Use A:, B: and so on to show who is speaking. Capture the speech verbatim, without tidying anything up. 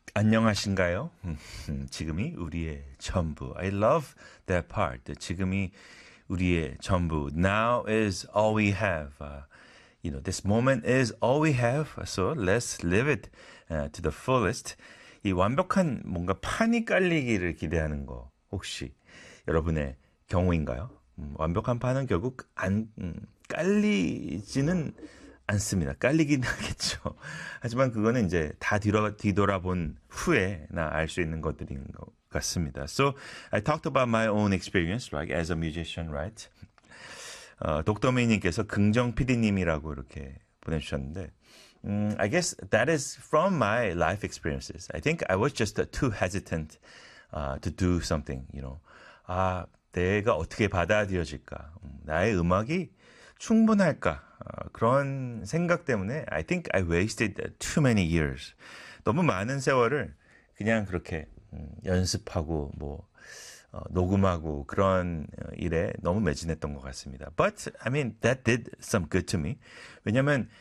A: 안녕하신가요? 지금이 우리의 전부. I love that part. 지금이 우리의 전부. Now is all we have. Uh, you know, this moment is all we have. So let's live it uh, to the fullest. 이 완벽한 뭔가 판이 깔리기를 기대하는 거 혹시 여러분의 경우인가요? 음, 완벽한 판은 결국 안 음, 깔리지는 않습니다. 깔리긴 하겠죠. 하지만 그거는 이제 다 뒤돌아, 뒤돌아본 후에나 알 수 있는 것들인 것 같습니다. So I talked about my own experience, right, as a musician, right? 어, 독도메이님께서 긍정 피디님이라고 이렇게 보내주셨는데, um, I guess that is from my life experiences. I think I was just too hesitant uh, to do something, you know. 아, 내가 어떻게 받아들여질까? 음, 나의 음악이 충분할까? 어, 그런 생각 때문에 I think I wasted too many years. 너무 많은 세월을 그냥 그렇게 음, 연습하고 뭐 어, 녹음하고 그런 일에 너무 매진했던 것 같습니다. But I mean that did some good to me. 왜냐하면